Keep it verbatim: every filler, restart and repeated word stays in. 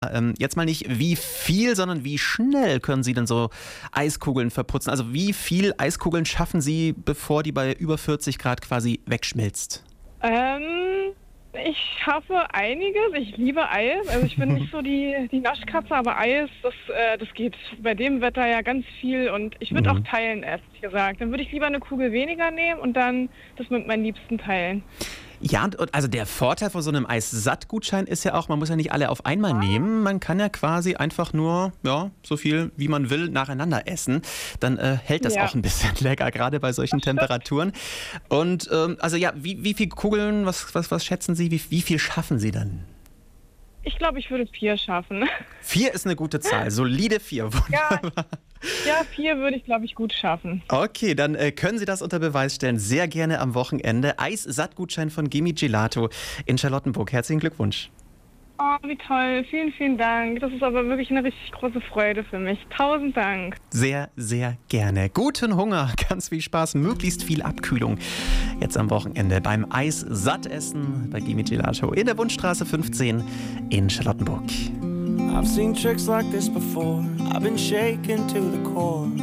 Ähm, jetzt mal nicht wie viel, sondern wie schnell können Sie denn so Eiskugeln verputzen? Also wie viel Eiskugeln schaffen Sie, bevor die bei über vierzig Grad quasi wegschmilzt? Ähm, ich schaffe einiges. Ich liebe Eis. Also ich bin nicht so die, die Naschkatze, aber Eis, das, äh, das geht bei dem Wetter ja ganz viel. Und ich würde auch Mhm. teilen, ehrlich gesagt. Dann würde ich lieber eine Kugel weniger nehmen und dann das mit meinen Liebsten teilen. Ja, und also der Vorteil von so einem Eissatt-Gutschein ist ja auch, man muss ja nicht alle auf einmal nehmen. Man kann ja quasi einfach nur, ja, so viel wie man will, nacheinander essen. Dann äh, hält das Ja, auch ein bisschen länger, gerade bei solchen das stimmt. Temperaturen. Und ähm, also ja, wie, wie viele Kugeln, was, was, was schätzen Sie, wie, wie viel schaffen Sie dann? Ich glaube, ich würde vier schaffen. Vier ist eine gute Zahl, solide vier. Ja, ja, vier würde ich, glaube ich, gut schaffen. Okay, dann äh, können Sie das unter Beweis stellen. Sehr gerne am Wochenende. Eissattgutschein von Gimme Gelato in Charlottenburg. Herzlichen Glückwunsch. Oh, wie toll. Vielen, vielen Dank. Das ist aber wirklich eine richtig große Freude für mich. Tausend Dank. Sehr, sehr gerne. Guten Hunger, ganz viel Spaß, möglichst viel Abkühlung. Jetzt am Wochenende beim Eissattessen bei Gimme Gelato in der Wunschstraße fünfzehn in Charlottenburg. I've seen tricks like this before. I've been shaken to the core.